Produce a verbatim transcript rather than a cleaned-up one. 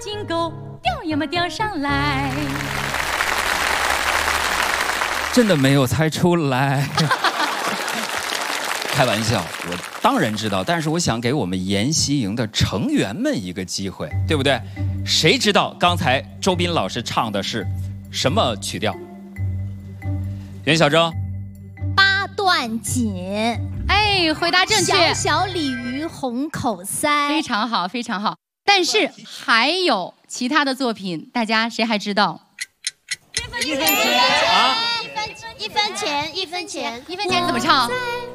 金钩，钓也没钓上来。 真的没有猜出来。开玩笑，我当然知道，但是我想给我们研习营的成员们一个机会，对不对？谁知道刚才周斌老师唱的是什么曲调？袁小征， 八段锦。 哎，回答正确。 小小鲤鱼红口腮， 非常好，非常好。但是还有其他的作品，大家谁还知道？ 一分钱啊！一分一分钱，一分钱， 一分钱怎么唱？